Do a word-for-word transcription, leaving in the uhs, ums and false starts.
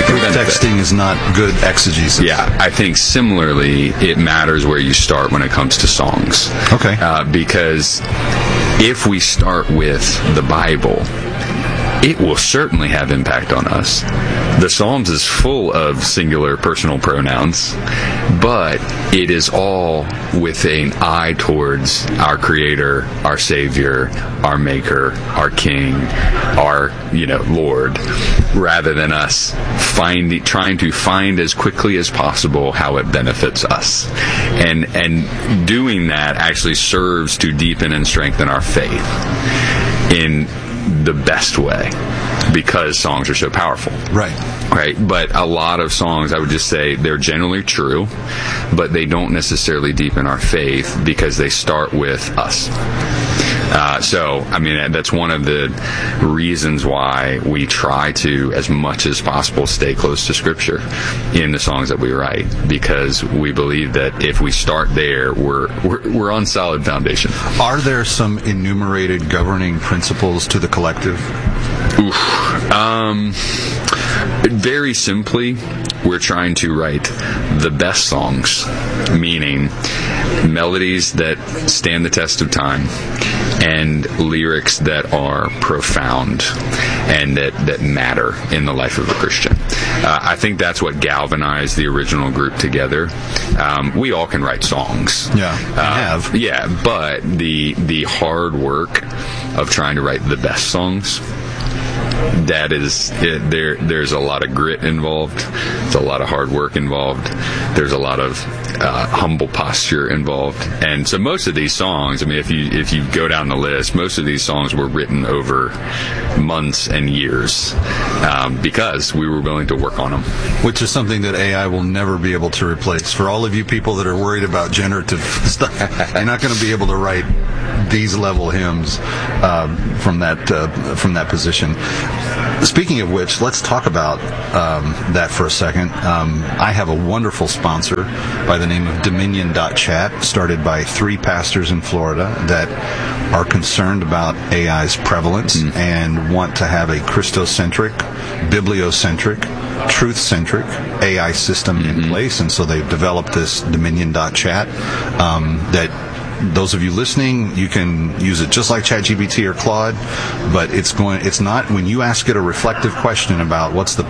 Proof texting is not good exegesis. Yeah, I think similarly, it matters where you start when it comes to songs. Okay. Uh, because if we start with the Bible, it will certainly have impact on us. The Psalms is full of singular personal pronouns, but it is all with an eye towards our Creator, our Savior, our Maker, our King, our, you know, Lord, rather than us finding, trying to find as quickly as possible how it benefits us. And, and doing that actually serves to deepen and strengthen our faith in the best way, because songs are so powerful. Right. Right. But a lot of songs, I would just say, they're generally true, but they don't necessarily deepen our faith because they start with us. Uh, so, I mean, that's one of the reasons why we try to, as much as possible, stay close to Scripture in the songs that we write, because we believe that if we start there, we're we're, we're on solid foundation. Are there some enumerated governing principles to the collective? Oof. Um, very simply, we're trying to write the best songs, meaning melodies that stand the test of time and lyrics that are profound and that, that matter in the life of a Christian. Uh, I think that's what galvanized the original group together. Um, we all can write songs. Yeah, uh, have. Yeah, but the the hard work of trying to write the best songs, that is it, there there's a lot of grit involved, there's a lot of hard work involved, there's a lot of uh, humble posture involved. And so most of these songs, I mean, if you if you go down the list, most of these songs were written over months and years, um, because we were willing to work on them. Which is something that A I will never be able to replace. For all of you people that are worried about generative stuff, you're not going to be able to write these level hymns uh, from that uh, from that position. Speaking of which, let's talk about um, that for a second. Um, I have a wonderful sponsor by the name of Dominion dot chat, started by three pastors in Florida that are concerned about A I's prevalence mm. and want to have a Christocentric, bibliocentric, truth-centric A I system mm-hmm. in place. And so they've developed this Dominion dot chat um, that those of you listening, you can use it just like ChatGPT or Claude, but it's going. It's not when you ask it a reflective question about what's the